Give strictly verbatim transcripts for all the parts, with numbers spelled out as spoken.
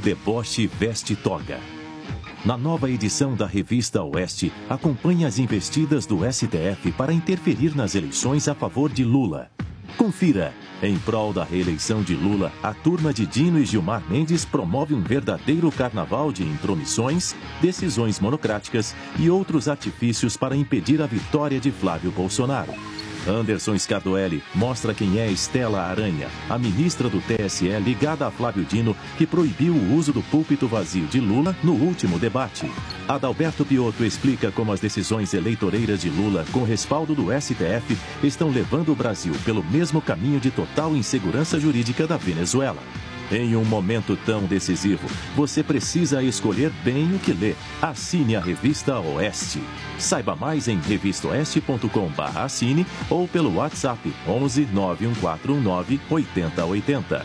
deboche veste toga. Na nova edição da revista Oeste, acompanhe as investidas do S T F para interferir nas eleições a favor de Lula. Confira. Em prol da reeleição de Lula, a turma de Dino e Gilmar Mendes promove um verdadeiro carnaval de intromissões, decisões monocráticas e outros artifícios para impedir a vitória de Flávio Bolsonaro. Anderson Scardoelli mostra quem é Estela Aranha, a ministra do T S E ligada a Flávio Dino, que proibiu o uso do púlpito vazio de Lula no último debate. Adalberto Piotto explica como as decisões eleitoreiras de Lula, com respaldo do S T F, estão levando o Brasil pelo mesmo caminho de total insegurança jurídica da Venezuela. Em um momento tão decisivo, você precisa escolher bem o que lê. Assine a revista Oeste. Saiba mais em revista oeste ponto com barra assine ou pelo WhatsApp onze nove um quatro um nove oito zero oito zero.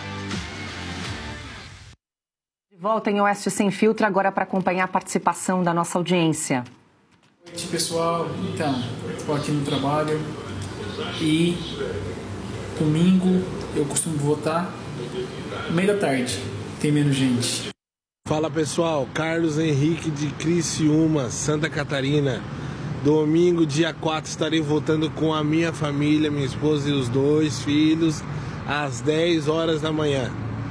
De volta em Oeste Sem Filtro, agora para acompanhar a participação da nossa audiência. Boa noite, pessoal. Então, estou aqui no trabalho e domingo eu costumo votar meio da tarde, tem menos gente. Fala pessoal, Carlos Henrique de Criciúma, Santa Catarina. Domingo, dia quatro, estarei votando com a minha família, minha esposa e os dois filhos, às dez horas da manhã.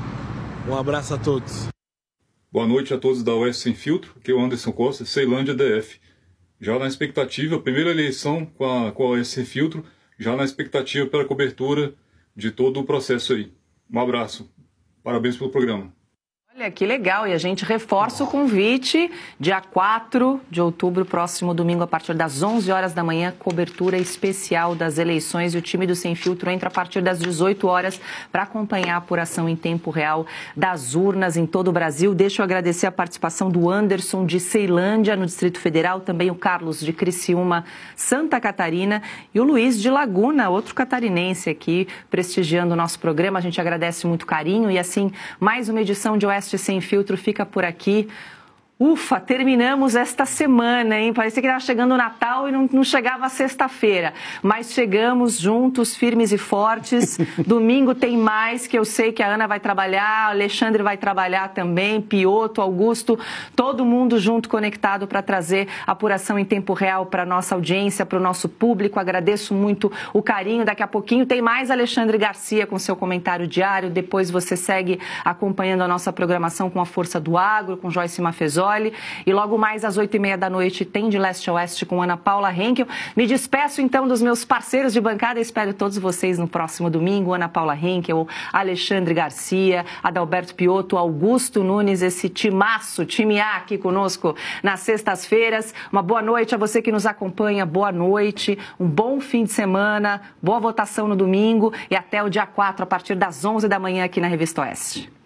Um abraço a todos. Boa noite a todos da Oeste Sem Filtro, aqui é o Anderson Costa, Ceilândia D F. Já na expectativa, primeira eleição com a, com a Oeste Sem Filtro, já na expectativa pela cobertura de todo o processo aí. Um abraço. Parabéns pelo programa. Olha, que legal. E a gente reforça o convite, dia quatro de outubro, próximo domingo, a partir das onze horas da manhã, cobertura especial das eleições. E o time do Sem Filtro entra a partir das dezoito horas para acompanhar a apuração em tempo real das urnas em todo o Brasil. Deixa eu agradecer a participação do Anderson de Ceilândia, no Distrito Federal, também o Carlos de Criciúma, Santa Catarina, e o Luiz de Laguna, outro catarinense aqui, prestigiando o nosso programa. A gente agradece muito o carinho e, assim, mais uma edição de Oeste Sem Filtro fica por aqui. Ufa, terminamos esta semana, hein? Parecia que estava chegando o Natal e não, não chegava a sexta-feira. Mas chegamos juntos, firmes e fortes. Domingo tem mais, que eu sei que a Ana vai trabalhar, o Alexandre vai trabalhar também, Piotto, Augusto, todo mundo junto, conectado para trazer apuração em tempo real para a nossa audiência, para o nosso público. Agradeço muito o carinho. Daqui a pouquinho tem mais Alexandre Garcia com seu comentário diário. Depois você segue acompanhando a nossa programação com a Força do Agro, com Joyce Mafezoli. E logo mais às oito e meia da noite tem De Leste a Oeste com Ana Paula Henkel. Me despeço então dos meus parceiros de bancada e espero todos vocês no próximo domingo. Ana Paula Henkel, Alexandre Garcia, Adalberto Piotto, Augusto Nunes, esse timaço, time A aqui conosco nas sextas-feiras. Uma boa noite a você que nos acompanha, boa noite, um bom fim de semana, boa votação no domingo e até o dia quatro a partir das onze da manhã aqui na Revista Oeste.